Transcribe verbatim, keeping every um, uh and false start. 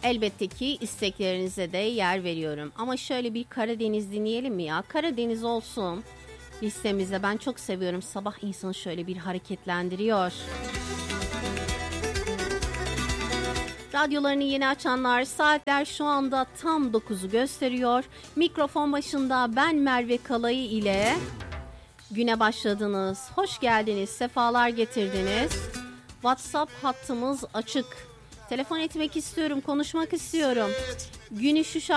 Elbette ki isteklerinize de yer veriyorum. Ama şöyle bir Karadeniz dinleyelim mi ya? Karadeniz olsun listemizde. Ben çok seviyorum. Sabah insanı şöyle bir hareketlendiriyor. Radyolarını yeni açanlar, saatler şu anda tam dokuzu gösteriyor. Mikrofon başında ben Merve Kalayı ile güne başladınız. Hoş geldiniz, sefalar getirdiniz. WhatsApp hattımız açık. Telefon etmek istiyorum, konuşmak istiyorum. Günü şu